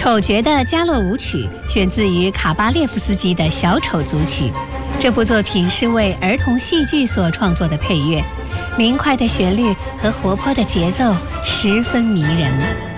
丑角的加洛舞曲选自于卡巴列夫斯基的小丑组曲。这部作品是为儿童戏剧所创作的配乐，明快的旋律和活泼的节奏十分迷人。